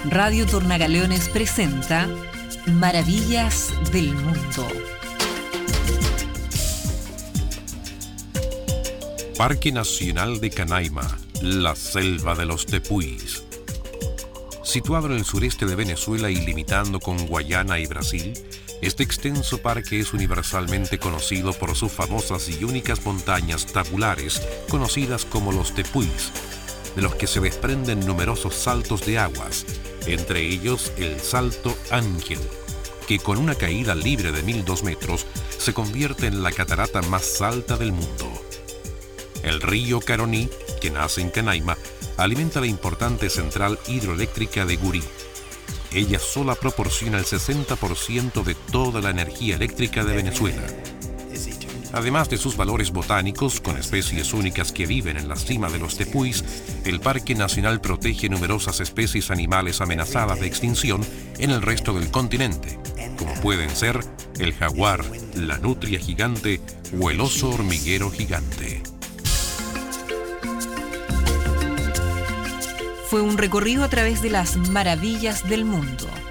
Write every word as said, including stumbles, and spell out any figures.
Radio Tornagaleones presenta Maravillas del Mundo. Parque Nacional de Canaima, la selva de los tepuis. Situado en el sureste de Venezuela y limitando con Guayana y Brasil, este extenso parque es universalmente conocido por sus famosas y únicas montañas tabulares, conocidas como los tepuis, de los que se desprenden numerosos saltos de aguas, entre ellos el Salto Ángel, que con una caída libre de mil dos metros se convierte en la catarata más alta del mundo. El río Caroní, que nace en Canaima, alimenta la importante central hidroeléctrica de Gurí. Ella sola proporciona el sesenta por ciento de toda la energía eléctrica de Venezuela. Además de sus valores botánicos, con especies únicas que viven en la cima de los tepuis, el Parque Nacional protege numerosas especies animales amenazadas de extinción en el resto del continente, como pueden ser el jaguar, la nutria gigante o el oso hormiguero gigante. Fue un recorrido a través de las maravillas del mundo.